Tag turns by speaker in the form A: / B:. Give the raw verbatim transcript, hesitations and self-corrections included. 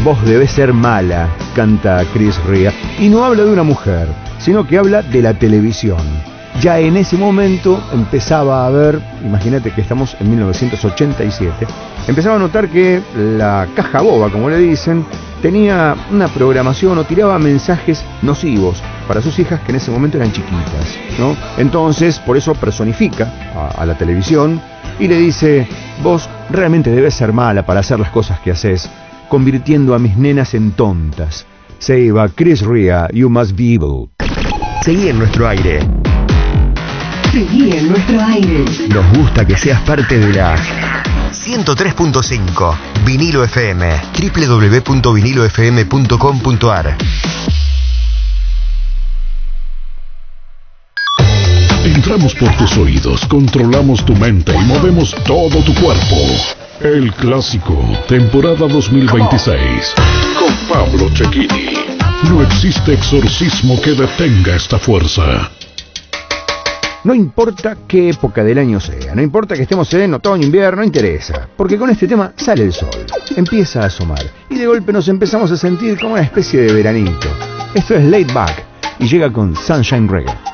A: Vos debés ser mala, canta Chris Rea. Y no habla de una mujer, sino que habla de la televisión. Ya en ese momento empezaba a ver, imagínate que estamos en mil novecientos ochenta y siete, empezaba a notar que la caja boba, como le dicen, tenía una programación o tiraba mensajes nocivos para sus hijas que en ese momento eran chiquitas, ¿no? Entonces, por eso personifica a, a la televisión y le dice: vos realmente debes ser mala para hacer las cosas que haces, convirtiendo a mis nenas en tontas. Se iba Chris Rea, You Must Be Evil.
B: Seguí en nuestro aire.
C: Seguí en nuestro aire.
B: Nos gusta que seas parte de la ciento tres punto cinco Vinilo F M. doble u doble u doble u punto vinilo f m punto com punto a r.
D: Entramos por tus oídos, controlamos tu mente y movemos todo tu cuerpo. El Clásico, temporada dos mil veintiséis, con Pablo Cecchini. No existe exorcismo que detenga esta fuerza.
A: No importa qué época del año sea, no importa que estemos en otoño, invierno, no interesa, porque con este tema sale el sol, empieza a asomar y de golpe nos empezamos a sentir como una especie de veranito. Esto es Laid Back y llega con Sunshine Reggae.